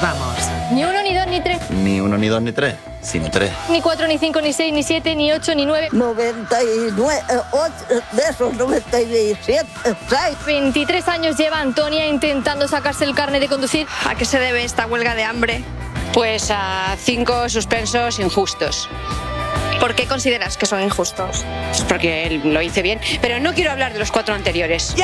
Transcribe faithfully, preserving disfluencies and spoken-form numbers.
vamos. Ni uno, ni dos, ni tres. Ni uno, ni dos, ni tres, sino tres. Ni cuatro, ni cinco, ni seis, ni siete, ni ocho, ni nueve. noventa y nueve, ocho, de esos noventa y siete, seis. veintitrés años lleva Antonia intentando sacarse el carnet de conducir. ¿A qué se debe esta huelga de hambre? Pues a cinco suspensos injustos. ¿Por qué consideras que son injustos? Pues porque él lo hice bien, pero no quiero hablar de los cuatro anteriores.